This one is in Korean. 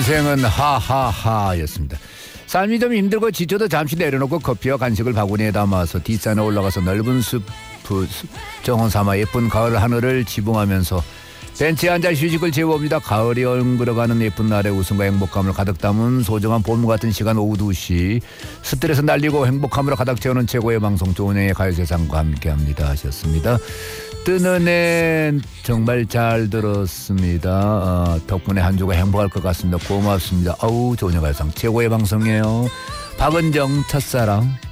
인생은 하하하였습니다. 삶이 좀 힘들고 지쳐도 잠시 내려놓고 커피와 간식을 바구니에 담아서 뒷산에 올라가서 넓은 숲 정원 삼아 예쁜 가을 하늘을 지붕하면서 벤치에 앉아 휴식을 재봅니다. 가을이 엉그러가는 예쁜 날의 웃음과 행복감을 가득 담은 소중한 봄 같은 시간 오후 2시 스트레스 날리고 행복함으로 가득 채우는 최고의 방송 조은영의 가요세상과 함께합니다 하셨습니다. 뜨는 애 정말 잘 들었습니다. 덕분에 한 주가 행복할 것 같습니다. 고맙습니다. 조은영 가요세상 최고의 방송이에요. 박은정 첫사랑.